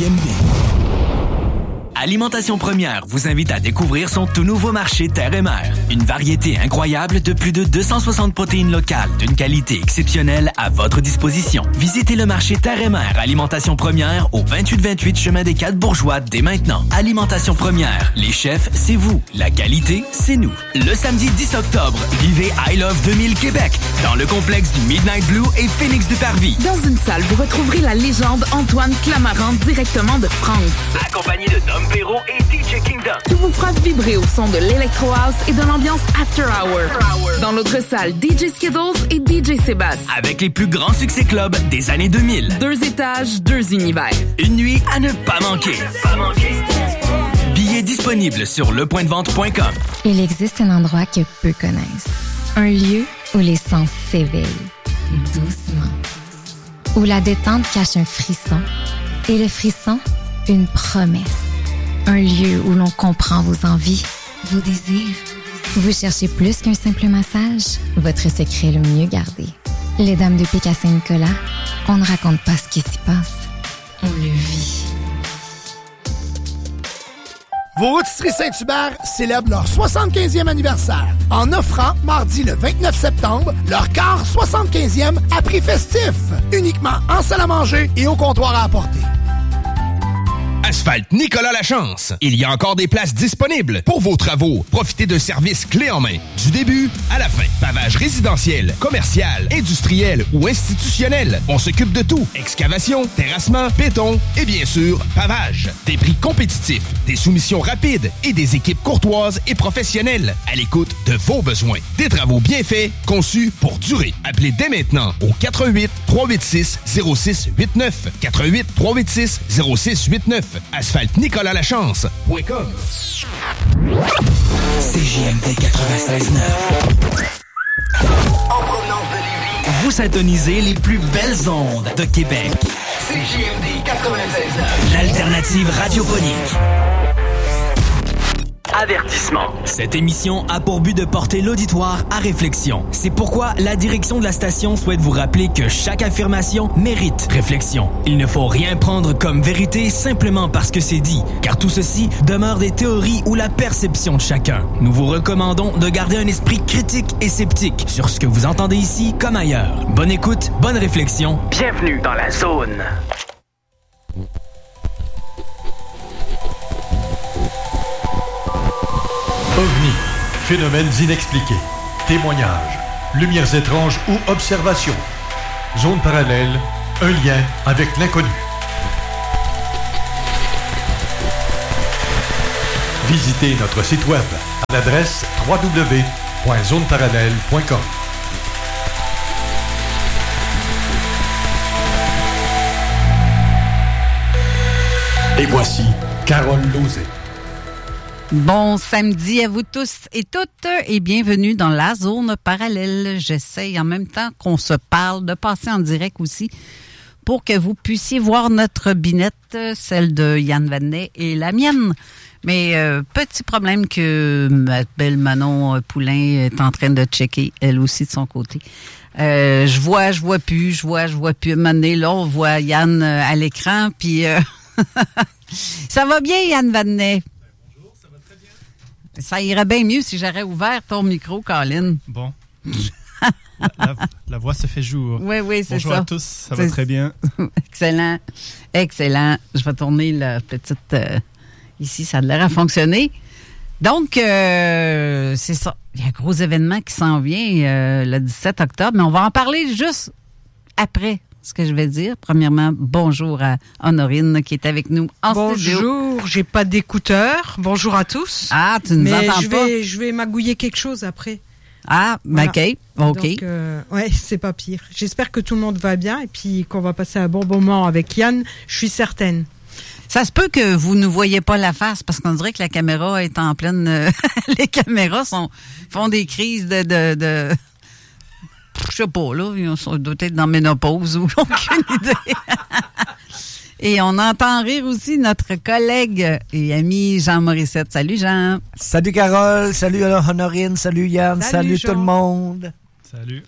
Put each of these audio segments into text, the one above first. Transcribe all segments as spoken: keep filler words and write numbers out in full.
M D. Alimentation Première vous invite à découvrir son tout nouveau marché Terre et Mer. Une variété incroyable de plus de deux cent soixante protéines locales d'une qualité exceptionnelle à votre disposition. Visitez le marché Terre et Mer Alimentation Première au vingt-huit vingt-huit chemin des Quatre Bourgeois dès maintenant. Alimentation Première, les chefs, c'est vous. La qualité, c'est nous. Le samedi dix octobre, vivez I Love deux mille Québec dans le complexe du Midnight Blue et Phoenix du Parvis. Dans une salle, vous retrouverez la légende Antoine Clamaran directement de France. Accompagné de Dom Perrault et D J Kingdom. Tout vous fera vibrer au son de l'Electro House et de l'ambiance After Hour. Dans l'autre salle, D J Skittles et D J Sébastien. Avec les plus grands succès clubs des années deux mille. Deux étages, deux univers. Une nuit à ne pas manquer. Pas manquer. Billets disponibles sur le point de vente point com. Il existe un endroit que peu connaissent. Un lieu où les sens s'éveillent. Doucement. Où la détente cache un frisson. Et le frisson, une promesse. Un lieu où l'on comprend vos envies, vos désirs. Vous cherchez plus qu'un simple massage? Votre secret le mieux gardé. Les Dames de Pique à Saint-Nicolas, on ne raconte pas ce qui s'y passe. On le vit. Vos rôtisseries Saint-Hubert célèbrent leur soixante-quinzième anniversaire en offrant, mardi le vingt-neuf septembre, leur quart soixante-quinzième à prix festif, uniquement en salle à manger et au comptoir à apporter. Asphalte Nicolas Lachance. Il y a encore des places disponibles pour vos travaux. Profitez d'un service clé en main. Du début à la fin. Pavage résidentiel, commercial, industriel ou institutionnel. On s'occupe de tout. Excavation, terrassement, béton et bien sûr, pavage. Des prix compétitifs, des soumissions rapides et des équipes courtoises et professionnelles à l'écoute de vos besoins. Des travaux bien faits, conçus pour durer. Appelez dès maintenant au quatre un huit, trois huit six, zéro six huit neuf. quatre un huit, trois huit six, zéro six huit neuf. asphalte nicolas lachance point com. C J M D quatre-vingt-seize neuf. En provenance de Lévis, vous syntonisez les plus belles ondes de Québec. C J M D quatre-vingt-seize neuf. L'alternative radiophonique. Avertissement. Cette émission a pour but de porter l'auditoire à réflexion. C'est pourquoi la direction de la station souhaite vous rappeler que chaque affirmation mérite réflexion. Il ne faut rien prendre comme vérité simplement parce que c'est dit, car tout ceci demeure des théories ou la perception de chacun. Nous vous recommandons de garder un esprit critique et sceptique sur ce que vous entendez ici comme ailleurs. Bonne écoute, bonne réflexion. Bienvenue dans la zone. OVNI, phénomènes inexpliqués, témoignages, lumières étranges ou observations. Zone parallèle, un lien avec l'inconnu. Visitez notre site web à l'adresse w w w point zone parallèle point com. Et voici Carole Lauzet. Bon samedi à vous tous et toutes et bienvenue dans la zone parallèle. J'essaye en même temps qu'on se parle de passer en direct aussi pour que vous puissiez voir notre binette, celle de Yann Vanet et la mienne. Mais euh, petit problème que ma belle Manon Poulain est en train de checker, elle aussi de son côté. Euh, je vois, je vois plus, je vois, je vois plus. À un moment donné, là, on voit Yann à l'écran, puis euh, ça va bien, Yann Vanet? Ça irait bien mieux si j'aurais ouvert ton micro, Colin. Bon. la, la, la voix se fait jour. Oui, oui, c'est Bonjour ça. Bonjour à tous, ça c'est va très bien. Excellent, excellent. Je vais tourner la petite... Euh, ici, ça a l'air à fonctionner. Donc, euh, c'est ça. Il y a un gros événement qui s'en vient euh, le dix-sept octobre, mais on va en parler juste après ce que je vais dire. Premièrement, bonjour à Honorine qui est avec nous en bonjour, studio. Bonjour, j'ai pas d'écouteurs. Bonjour à tous. Ah, tu nous mais entends je pas? vais, je vais magouiller quelque chose après. Ah, voilà. OK. OK. Donc, euh, ouais, c'est pas pire. J'espère que tout le monde va bien et puis qu'on va passer un bon moment avec Yann. Je suis certaine. Ça se peut que vous ne voyez pas la face parce qu'on dirait que la caméra est en pleine... Euh, les caméras sont, font des crises de... de, de... Je sais pas, là. Ils sont dotés dans ménopause ou aucune idée. Et on entend rire aussi notre collègue et ami Jean Morissette. Salut, Jean. Salut, Carole. Salut, Honorine. Salut, Yann. Salut, Salut tout le monde. Salut.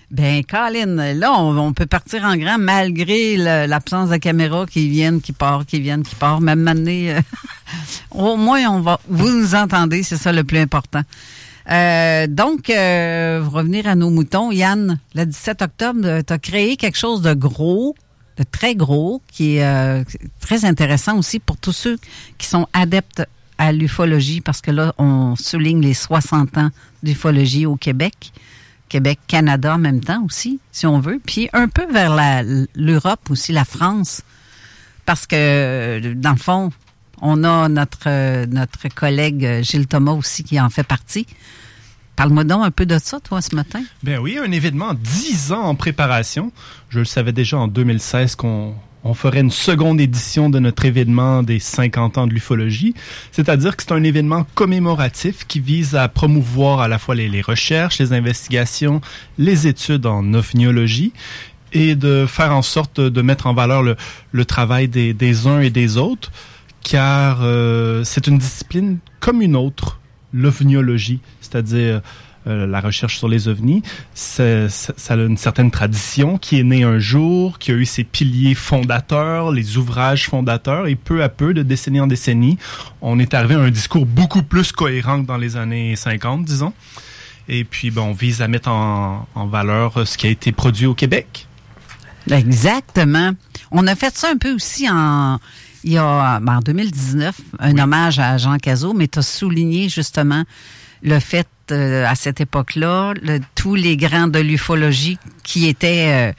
Ben, Colin, là, on, on peut partir en grand malgré le, l'absence de caméra qui viennent, qui part, qui viennent, qui part. Même année, euh, au moins, on va, vous nous entendez, c'est ça le plus important. Euh, donc, euh, revenir à nos moutons, Yann, le dix-sept octobre, tu as créé quelque chose de gros, de très gros, qui est euh, très intéressant aussi pour tous ceux qui sont adeptes à l'ufologie, parce que là, on souligne les soixante ans d'ufologie au Québec. Québec, Canada en même temps aussi, si on veut. Puis un peu vers la, l'Europe aussi, la France. Parce que, dans le fond, on a notre, notre collègue Gilles Thomas aussi qui en fait partie. Parle-moi donc un peu de ça, toi, ce matin. Ben oui, un événement dix ans en préparation. Je le savais déjà en deux mille seize qu'on on ferait une seconde édition de notre événement des cinquante ans de l'ufologie. C'est-à-dire que c'est un événement commémoratif qui vise à promouvoir à la fois les, les recherches, les investigations, les études en ovniologie et de faire en sorte de mettre en valeur le, le travail des, des uns et des autres, car euh, c'est une discipline comme une autre, l'ovniologie, c'est-à-dire Euh, la recherche sur les ovnis, c'est, c'est, ça a une certaine tradition qui est née un jour, qui a eu ses piliers fondateurs, les ouvrages fondateurs, et peu à peu, de décennie en décennie, on est arrivé à un discours beaucoup plus cohérent que dans les années cinquante, disons. Et puis, ben, on vise à mettre en, en valeur ce qui a été produit au Québec. Exactement. On a fait ça un peu aussi en... Il y a, ben, en deux mille dix-neuf, un oui. hommage à Jean Cazot, mais tu as souligné justement le fait, euh, à cette époque-là, le, tous les grands de l'ufologie qui étaient euh,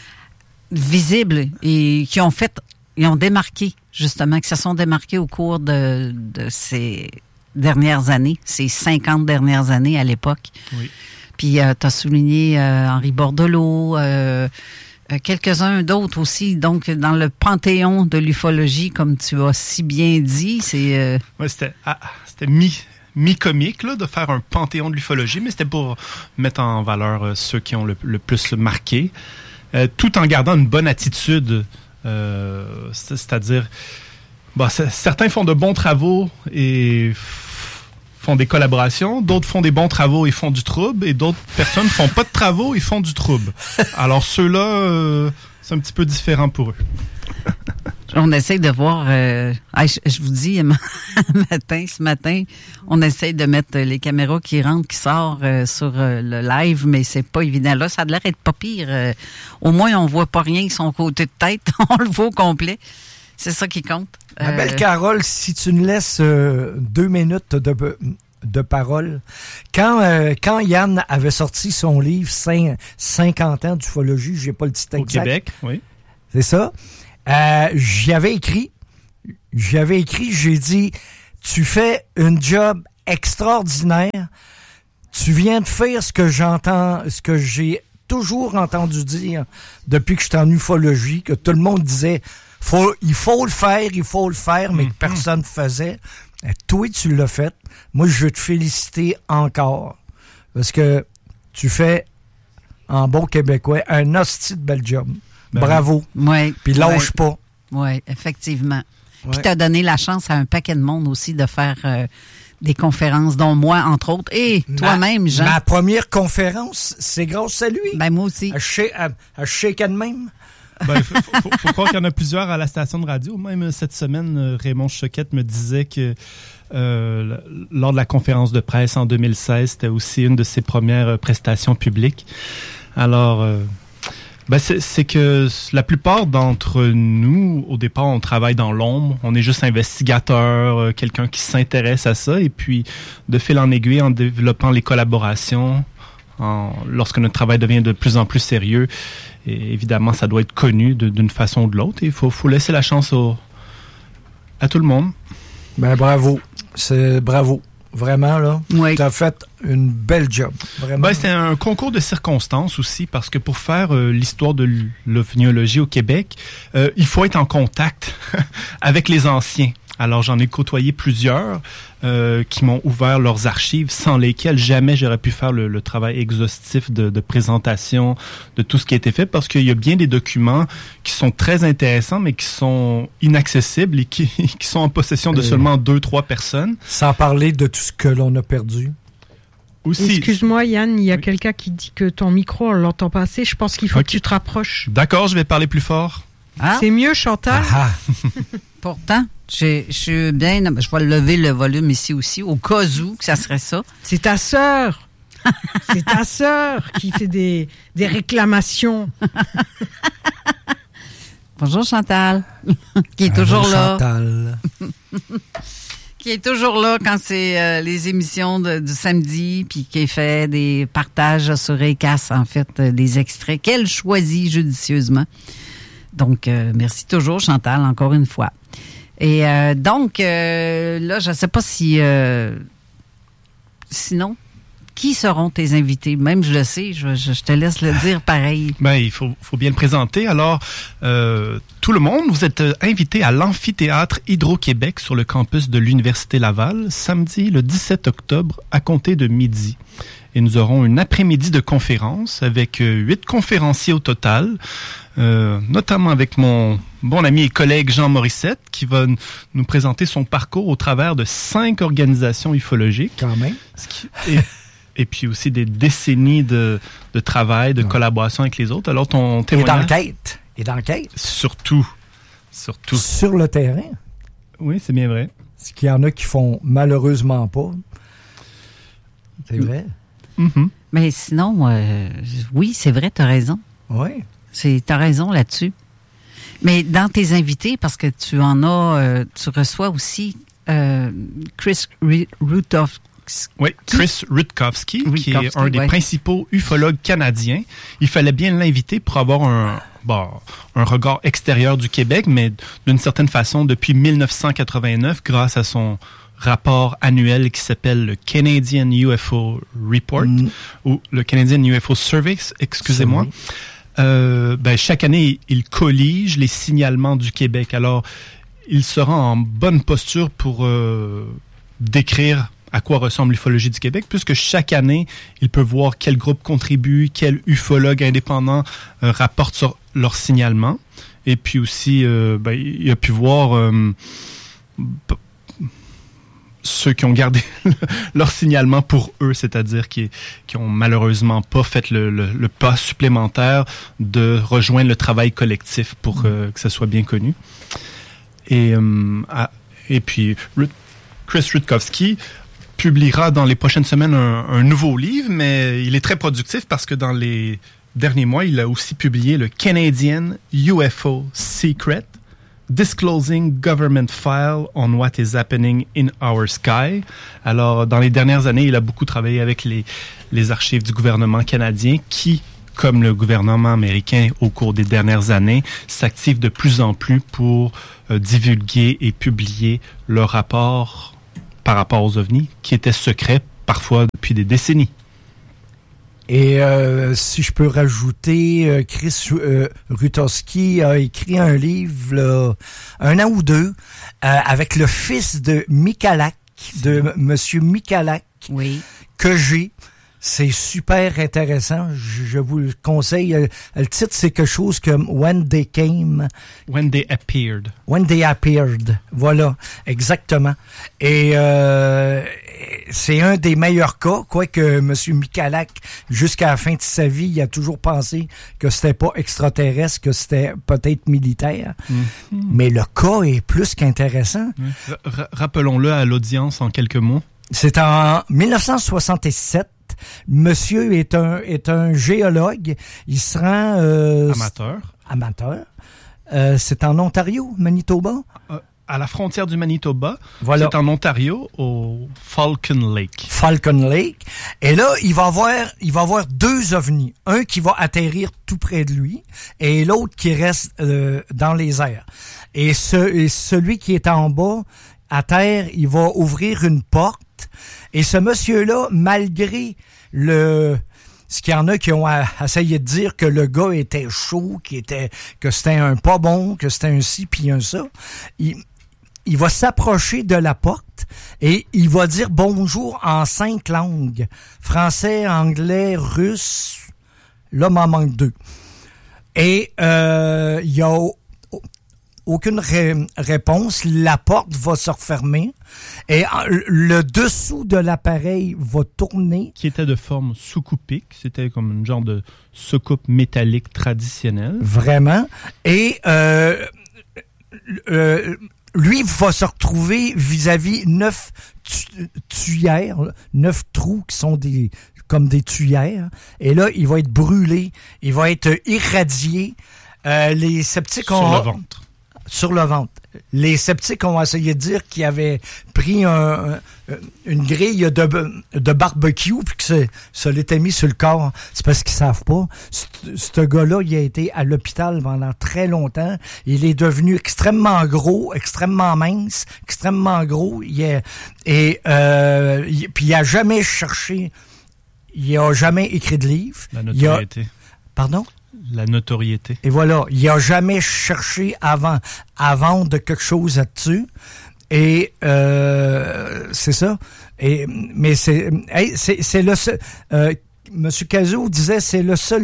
visibles et qui ont fait, ils ont démarqué, justement, qui se sont démarqués au cours de, de ces dernières années, ces cinquante dernières années à l'époque. Oui. Puis, euh, tu as souligné euh, Henri Bordelot, euh, euh, quelques-uns d'autres aussi. Donc, dans le panthéon de l'ufologie, comme tu as si bien dit, c'est... Euh... Oui, c'était, ah, c'était mi... mi-comique là, de faire un panthéon de l'ufologie, mais c'était pour mettre en valeur euh, ceux qui ont le, le plus marqué, euh, tout en gardant une bonne attitude, euh, c'est, c'est-à-dire, bon, c'est, certains font de bons travaux et f- font des collaborations, d'autres font des bons travaux et font du trouble, et d'autres personnes font pas de travaux et font du trouble. Alors ceux-là, euh, c'est un petit peu différent pour eux. On essaie de voir, euh, je, je vous dis, matin, ce matin, on essaie de mettre les caméras qui rentrent, qui sortent euh, sur euh, le live, mais c'est pas évident. Là, ça a l'air d'être pas pire. Euh, au moins, on voit pas rien de son côté de tête. On le voit au complet. C'est ça qui compte. Ma euh, belle Carole, si tu nous laisses euh, deux minutes de, de parole, quand, euh, quand Yann avait sorti son livre cinquante ans d'ufologie, j'ai pas le titre exact. Au Québec, oui. C'est ça. Euh, j'y avais écrit, j'y avais écrit, j'ai dit, tu fais un job extraordinaire, tu viens de faire ce que j'entends, ce que j'ai toujours entendu dire depuis que je suis en ufologie, que tout le monde disait, faut, il faut le faire, il faut le faire, mais que personne ne faisait. Et toi, tu l'as fait. Moi, je veux te féliciter encore, parce que tu fais, en bon québécois, un hostie de bel job. Ben bravo. Oui. Puis lâche ouais. pas. Oui, effectivement. Ouais. Puis tu as donné la chance à un paquet de monde aussi de faire euh, des conférences, dont moi, entre autres. Et ma, toi-même, Jean. Ma première conférence, c'est grâce à lui. Ben moi aussi. À shake, à, à shake and même. Ben, faut, faut, faut croire qu'il y en a plusieurs à la station de radio. Même cette semaine, Raymond Choquette me disait que euh, lors de la conférence de presse en deux mille seize, c'était aussi une de ses premières prestations publiques. Alors... Euh, Ben c'est, c'est que la plupart d'entre nous, au départ, on travaille dans l'ombre. On est juste investigateur, euh, quelqu'un qui s'intéresse à ça. Et puis, de fil en aiguille, en développant les collaborations, en, lorsque notre travail devient de plus en plus sérieux, et évidemment, ça doit être connu de, d'une façon ou de l'autre. Il faut, faut laisser la chance au, à tout le monde. Ben bravo. C'est bravo. Vraiment, là. Oui. Tu as fait une belle job. Vraiment. Ben, c'est un concours de circonstances aussi, parce que pour faire euh, l'histoire de l'ovniologie au Québec, euh, il faut être en contact avec les anciens. Alors, j'en ai côtoyé plusieurs euh, qui m'ont ouvert leurs archives, sans lesquelles jamais j'aurais pu faire le, le travail exhaustif de, de présentation de tout ce qui a été fait, parce qu'il y a bien des documents qui sont très intéressants, mais qui sont inaccessibles et qui, qui sont en possession de euh, seulement deux, trois personnes. Sans parler de tout ce que l'on a perdu. Aussi. Excuse-moi, Yann, il y a oui. quelqu'un qui dit que ton micro, on l'entend pas assez. Je pense qu'il faut okay. que tu te rapproches. D'accord, je vais parler plus fort. Ah. C'est mieux, Chantal. Ah. Pourtant, je suis bien... Je vais lever le volume ici aussi, au cas où que ça serait ça. C'est ta sœur. C'est ta sœur qui fait des, des réclamations. Bonjour, Chantal. Qui est Bonjour, toujours là. Chantal. Qui est toujours là quand c'est euh, les émissions de, du samedi, puis qui fait des partages sur Écasse, en fait, euh, des extraits qu'elle choisit judicieusement. Donc, euh, merci toujours, Chantal, encore une fois. Et euh, donc, euh, là, je ne sais pas si... Euh, sinon, qui seront tes invités? Même, je le sais, je, je, je te laisse le dire pareil. Ben, il faut, faut bien le présenter. Alors, euh, tout le monde, vous êtes invités à l'amphithéâtre Hydro-Québec sur le campus de l'Université Laval, samedi le dix-sept octobre, à compter de midi. Et nous aurons une après-midi de conférence avec euh, huit conférenciers au total, euh, notamment avec mon bon ami et collègue Jean Morissette, qui va n- nous présenter son parcours au travers de cinq organisations ufologiques. Quand même. Ce qui est, et puis aussi des décennies de, de travail, de ouais. collaboration avec les autres. Alors, ton témoignage... Et d'enquête. Et d'enquête. Surtout. Surtout. Sur le terrain. Oui, c'est bien vrai. Ce qu'il y en a qui font malheureusement pas. C'est vrai. Mm-hmm. Mais sinon, euh, oui, c'est vrai, tu as raison. Oui. Tu as raison là-dessus. Mais dans tes invités, parce que tu en as, euh, tu reçois aussi euh, Chris Rutkowski. Oui, Chris Rutkowski, qui est un des ouais. principaux ufologues canadiens. Il fallait bien l'inviter pour avoir un, bon, un regard extérieur du Québec, mais d'une certaine façon, depuis dix-neuf cent quatre-vingt-neuf, grâce à son rapport annuel qui s'appelle le Canadian U F O Report, mm. ou le Canadian U F O Survey, excusez-moi. Euh, ben, chaque année, il collige les signalements du Québec. Alors, il sera en bonne posture pour euh, décrire à quoi ressemble l'ufologie du Québec, puisque chaque année, il peut voir quel groupe contribue, quel ufologue indépendant euh, rapporte sur leur signalement. Et puis aussi, euh, ben, il a pu voir... Euh, ceux qui ont gardé leur signalement pour eux, c'est-à-dire qui, qui ont malheureusement pas fait le, le, le pas supplémentaire de rejoindre le travail collectif pour euh, que ça soit bien connu. Et, euh, à, et puis, Chris Rutkowski publiera dans les prochaines semaines un, un nouveau livre, mais il est très productif parce que dans les derniers mois, il a aussi publié le Canadian U F O Secret, Disclosing Government File on What is Happening in Our Sky. Alors, dans les dernières années, il a beaucoup travaillé avec les, les archives du gouvernement canadien qui, comme le gouvernement américain au cours des dernières années, s'active de plus en plus pour euh, divulguer et publier leur rapport par rapport aux ovnis, qui étaient secrets parfois depuis des décennies. Et euh, si je peux rajouter, euh, Chris euh, Rutkowski a écrit un livre, là, un an ou deux, euh, avec le fils de Michalak, de Monsieur Michalak, oui. que j'ai. C'est super intéressant. Je, je vous le conseille. Le titre, c'est quelque chose comme When They Came. When They Appeared. When They Appeared. Voilà, exactement. Et euh, c'est un des meilleurs cas, quoique M. Michalak, jusqu'à la fin de sa vie, il a toujours pensé que c'était pas extraterrestre, que c'était peut-être militaire. Mm-hmm. Mais le cas est plus qu'intéressant. Mm. R- rappelons-le à l'audience en quelques mots. C'est en dix-neuf cent soixante-sept. Monsieur est un est un géologue. Il se rend euh, amateur. Amateur. Euh, c'est en Ontario, Manitoba. Euh, à la frontière du Manitoba. Voilà. C'est en Ontario, au Falcon Lake. Falcon Lake. Et là, il va avoir il va avoir deux ovnis. Un qui va atterrir tout près de lui, et l'autre qui reste euh, dans les airs. Et, ce, et celui qui est en bas, à terre, il va ouvrir une porte. Et ce monsieur-là, malgré le... Ce qu'il y en a qui ont essayé de dire que le gars était chaud, qui était, que c'était un pas bon, que c'était un ci puis un ça, il, il va s'approcher de la porte et il va dire bonjour en cinq langues. Français, anglais, russe. Là, m'en manque deux. Et euh, il y a aucune ré- réponse. La porte va se refermer. Et le dessous de l'appareil va tourner. Qui était de forme sous-coupique. C'était comme une genre de soucoupe métallique traditionnelle. Vraiment. Et euh, euh, lui va se retrouver vis-à-vis neuf tu- tuyères, neuf trous qui sont des comme des tuyères. Et là, il va être brûlé. Il va être irradié. Euh, les sceptiques Sur ont... le ventre. Sur le ventre. Les sceptiques ont essayé de dire qu'il avait pris un, une grille de, de barbecue puis que ça, ça l'était mis sur le corps. C'est parce qu'ils savent pas. Ce gars-là, il a été à l'hôpital pendant très longtemps. Il est devenu extrêmement gros, extrêmement mince, extrêmement gros. Il est, et euh, il, puis il a jamais cherché, il a jamais écrit de livre. La notoriété. Il a, pardon? La notoriété. Et voilà, il n'a jamais cherché avant, à vendre quelque chose là-dessus. Et euh, c'est ça. Et mais c'est, hey, c'est, c'est le seul. Euh, M. Cazot disait c'est le seul